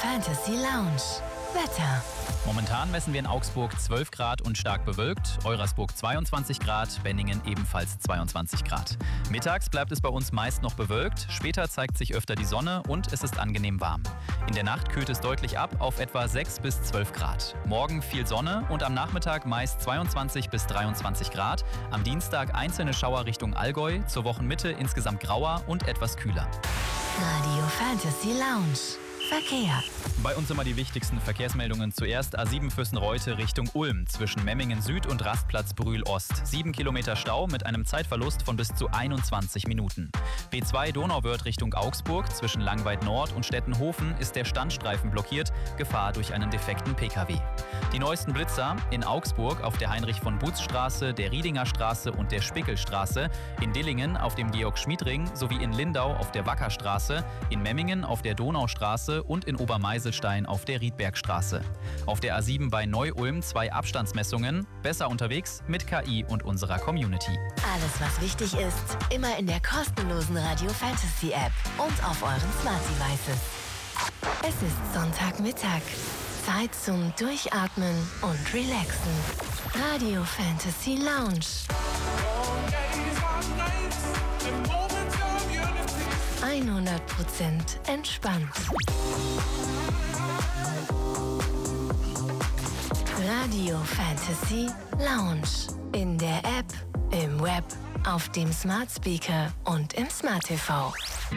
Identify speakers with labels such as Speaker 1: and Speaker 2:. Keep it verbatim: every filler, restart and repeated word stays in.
Speaker 1: Fantasy Lounge. Wetter.
Speaker 2: Momentan messen wir in Augsburg zwölf Grad und stark bewölkt, Eurasburg zweiundzwanzig Grad, Benningen ebenfalls zweiundzwanzig Grad. Mittags bleibt es bei uns meist noch bewölkt, später zeigt sich öfter die Sonne und es ist angenehm warm. In der Nacht kühlt es deutlich ab auf etwa sechs bis zwölf Grad. Morgen viel Sonne und am Nachmittag meist zweiundzwanzig bis dreiundzwanzig Grad. Am Dienstag einzelne Schauer Richtung Allgäu, zur Wochenmitte insgesamt grauer und etwas kühler.
Speaker 1: Radio Fantasy Lounge. Verkehr.
Speaker 2: Bei uns immer die wichtigsten Verkehrsmeldungen. Zuerst A sieben Fürstenreute Richtung Ulm zwischen Memmingen Süd und Rastplatz Brühl Ost. sieben Kilometer Stau mit einem Zeitverlust von bis zu einundzwanzig Minuten. B zwei Donauwörth Richtung Augsburg zwischen Langweid Nord und Stettenhofen ist der Standstreifen blockiert, Gefahr durch einen defekten P K W. Die neuesten Blitzer in Augsburg auf der Heinrich-von-Butz-Straße, der Riedinger Straße und der Spickelstraße, in Dillingen auf dem Georg-Schmied-Ring sowie in Lindau auf der Wackerstraße, in Memmingen auf der Donaustraße und in Obermeiselstein auf der Riedbergstraße. Auf der A sieben bei Neu-Ulm zwei Abstandsmessungen, besser unterwegs mit K I und unserer Community.
Speaker 1: Alles, was wichtig ist, immer in der kostenlosen Radio Fantasy App und auf euren Smart Devices. Es ist Sonntagmittag. Zeit zum Durchatmen und Relaxen. Radio Fantasy Lounge. hundert Prozent entspannt. Radio Fantasy Lounge. In der App, im Web, auf dem Smart Speaker und im Smart T V.